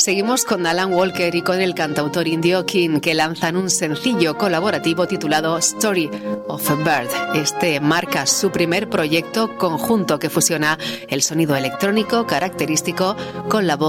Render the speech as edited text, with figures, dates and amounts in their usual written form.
Seguimos con Alan Walker y con el cantautor indio King, que lanzan un sencillo colaborativo titulado Story of a Bird. Este marca su primer proyecto conjunto que fusiona el sonido electrónico característico con la voz